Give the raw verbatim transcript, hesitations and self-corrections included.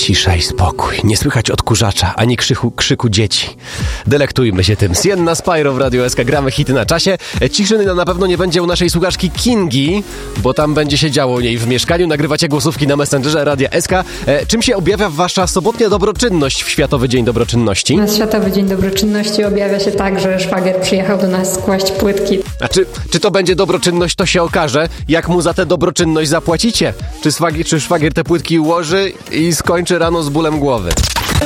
Cisza i spokój. Nie słychać odkurzacza, ani krzyku, krzyku dzieci. Delektujmy się tym. Sienna Spyro w Radio S K. Gramy hity na czasie. Ciszy na pewno nie będzie u naszej słuchaczki Kingi, bo tam będzie się działo u niej w mieszkaniu. Nagrywacie głosówki na Messengerze Radia S K. Czym się objawia wasza sobotnia dobroczynność w Światowy Dzień Dobroczynności? Na Światowy Dzień Dobroczynności objawia się tak, że szwagier przyjechał do nas skłaść płytki. A czy, czy to będzie dobroczynność, to się okaże, jak mu za tę dobroczynność zapłacicie. Czy szwagier, czy szwagier te płytki ułoży i skończy rano z bólem głowy.